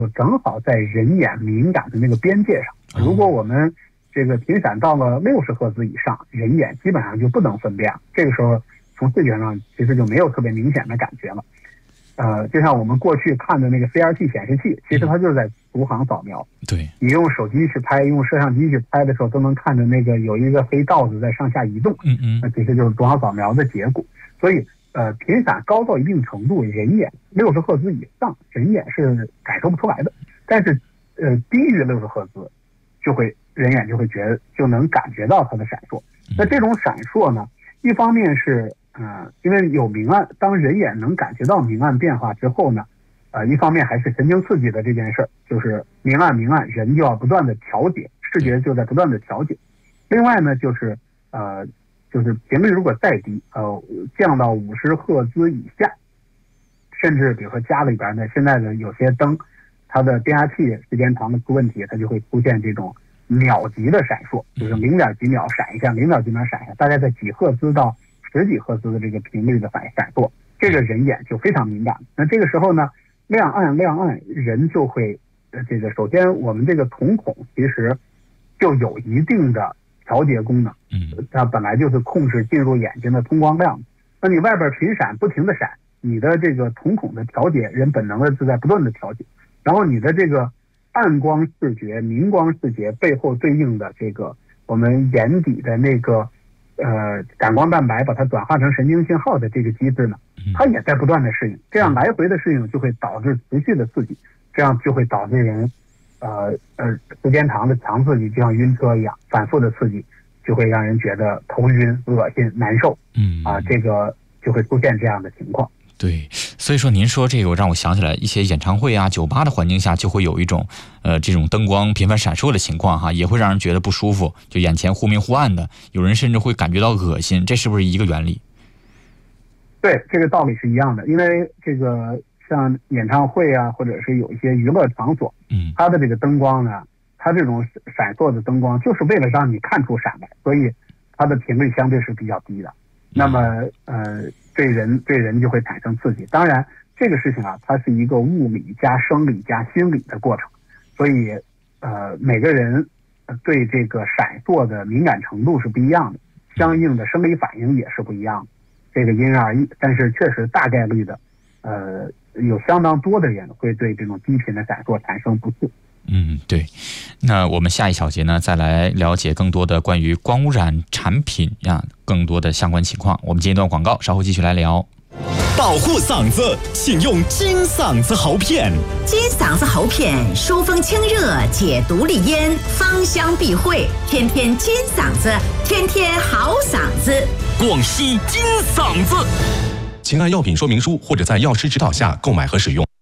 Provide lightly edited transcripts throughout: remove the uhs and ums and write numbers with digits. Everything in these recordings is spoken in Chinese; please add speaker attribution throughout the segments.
Speaker 1: 正好在人眼敏感的那个边界上。如果我们这个频闪到了60赫兹以上，人眼基本上就不能分辨了。这个时候从视觉上其实就没有特别明显的感觉了。就像我们过去看的那个 CRT 显示器，其实它就是在逐行扫描。
Speaker 2: 对，
Speaker 1: 你用手机去拍，用摄像机去拍的时候，都能看着那个有一个黑道子在上下移动。那其实就是逐行扫描的结果。所以频闪高到一定程度，人眼60赫兹以上，人眼是感受不出来的。但是低于60赫兹，人眼就能感觉到它的闪烁。那这种闪烁呢，一方面是因为有明暗，当人眼能感觉到明暗变化之后呢，一方面还是神经刺激的这件事儿，就是明暗，人就要不断的调节，视觉就在不断的调节。另外呢，就是频率如果再低，降到50赫兹以下，甚至比如说家里边呢，现在的有些灯，它的变压器时间长的出问题，它就会出现这种秒级的闪烁，就是0.几秒闪一下，0.几秒闪一下，大概在几赫兹到10几赫兹的这个频率的闪烁，这个人眼就非常敏感。那这个时候呢，亮暗，人就会首先我们这个瞳孔其实就有一定的调节功能，它本来就是控制进入眼睛的通光量。那你外边频闪不停的闪，你的这个瞳孔的调节，人本能的是在不断的调节，然后你的这个暗光视觉、明光视觉背后对应的这个我们眼底的那个感光蛋白把它转化成神经信号的这个机制呢，它也在不断的适应，这样来回的适应就会导致持续的刺激，这样就会导致人时间长的强刺激就像晕车一样，反复的刺激就会让人觉得头晕、恶心、难受，这个就会出现这样的情况。
Speaker 2: 对，所以说您说这个让我想起来一些演唱会啊、酒吧的环境下就会有一种这种灯光频繁闪烁的情况哈，也会让人觉得不舒服，就眼前忽明忽暗的，有人甚至会感觉到恶心，这是不是一个原理？
Speaker 1: 对，这个道理是一样的，因为这个像演唱会啊，或者是有一些娱乐场所，它的这个灯光呢，它这种闪烁的灯光就是为了让你看出闪来，所以它的频率相对是比较低的。那么对人就会产生刺激。当然这个事情啊，它是一个物理加生理加心理的过程，所以每个人对这个闪烁的敏感程度是不一样的，相应的生理反应也是不一样的，这个因人而异。但是确实大概率的有相当多的人会对这种低频的闪烁产生不适。
Speaker 2: 对。那我们下一小节呢，再来了解更多的关于光污染产品更多的相关情况。我们接一段广告，稍后继续来聊。
Speaker 3: 保护嗓子，请用金嗓子喉片。
Speaker 4: 金嗓子喉片疏风清热，解毒利咽，芳香避秽，天天金嗓子，天天好嗓子。
Speaker 3: 广西金嗓子，
Speaker 5: 请按药品说明书或者在药师指导下购买和使用。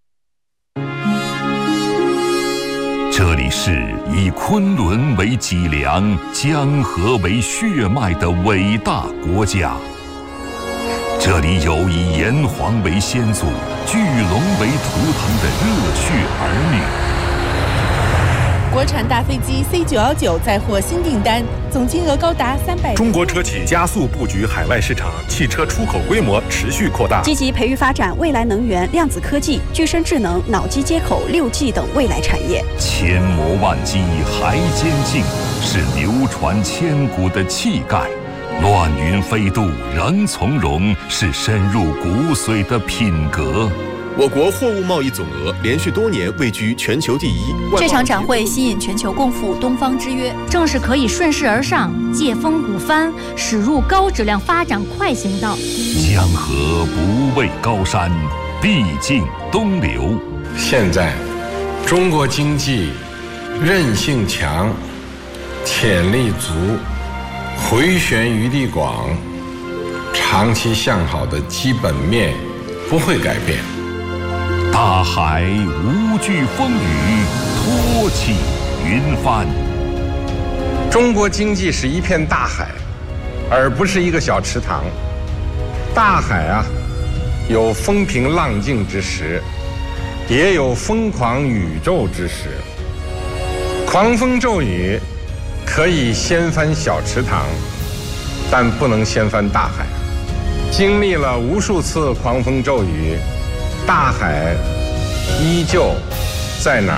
Speaker 6: 这里是以昆仑为脊梁、江河为血脉的伟大国家。这里有以炎黄为先祖、巨龙为图腾的热血儿女。
Speaker 7: 国产大飞机 C919 再获新订单，总金额高达300。
Speaker 8: 中国车企加速布局海外市场，汽车出口规模持续扩大，
Speaker 9: 积极培育发展未来能源、量子科技、具身智能、脑机接口、6G 等未来产业。
Speaker 6: 千磨万击还坚劲，是流传千古的气概；乱云飞渡仍从容，是深入骨髓的品格。
Speaker 8: 我国货物贸易总额连续多年位居全球第一。
Speaker 10: 这场展会吸引全球共赴东方之约，
Speaker 11: 正是可以顺势而上，借风鼓帆，驶入高质量发展快行道。
Speaker 6: 江河不畏高山，必尽东流。
Speaker 12: 现在，中国经济韧性强，潜力足，回旋余地广，长期向好的基本面不会改变。
Speaker 6: 大海无惧风雨，托起云帆。
Speaker 12: 中国经济是一片大海，而不是一个小池塘。大海啊，有风平浪静之时，也有疯狂宇宙之时。狂风骤雨可以掀翻小池塘，但不能掀翻大海。经历了无数次狂风骤雨，大海依旧在哪儿。